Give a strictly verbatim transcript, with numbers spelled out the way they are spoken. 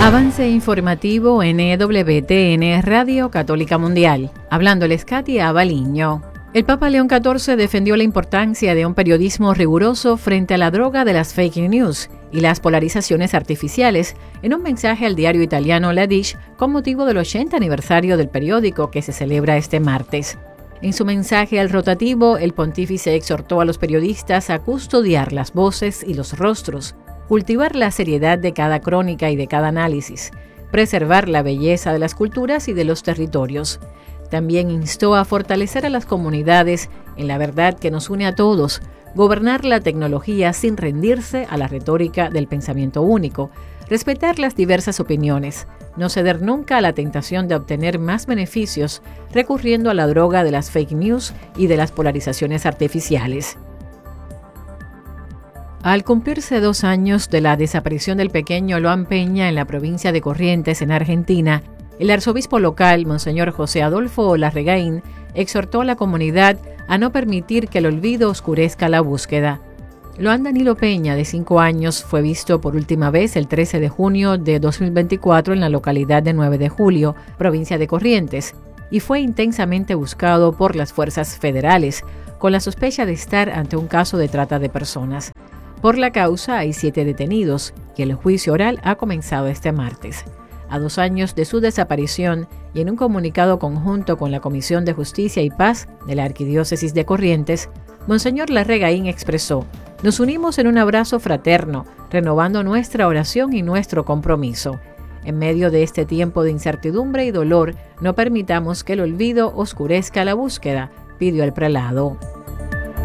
Avance informativo en E W T N Radio Católica Mundial. Hablándoles Katia Abaliño. El Papa León catorce defendió la importancia de un periodismo riguroso frente a la droga de las fake news y las polarizaciones artificiales en un mensaje al diario italiano La Dish con motivo del ochenta aniversario del periódico que se celebra este martes. En su mensaje al rotativo, el pontífice exhortó a los periodistas a custodiar las voces y los rostros, cultivar la seriedad de cada crónica y de cada análisis, preservar la belleza de las culturas y de los territorios. También instó a fortalecer a las comunidades en la verdad que nos une a todos, gobernar la tecnología sin rendirse a la retórica del pensamiento único, respetar las diversas opiniones, no ceder nunca a la tentación de obtener más beneficios recurriendo a la droga de las fake news y de las polarizaciones artificiales. Al cumplirse dos años de la desaparición del pequeño Loan Peña en la provincia de Corrientes, en Argentina, el arzobispo local, Monseñor José Adolfo Larregain, exhortó a la comunidad a no permitir que el olvido oscurezca la búsqueda. Loan Danilo Peña, de cinco años, fue visto por última vez el trece de junio de dos mil veinticuatro en la localidad de nueve de julio, provincia de Corrientes, y fue intensamente buscado por las fuerzas federales, con la sospecha de estar ante un caso de trata de personas. Por la causa hay siete detenidos y el juicio oral ha comenzado este martes. A dos años de su desaparición y en un comunicado conjunto con la Comisión de Justicia y Paz de la Arquidiócesis de Corrientes, Monseñor Larregain expresó: «Nos unimos en un abrazo fraterno, renovando nuestra oración y nuestro compromiso. En medio de este tiempo de incertidumbre y dolor, no permitamos que el olvido oscurezca la búsqueda», pidió el prelado.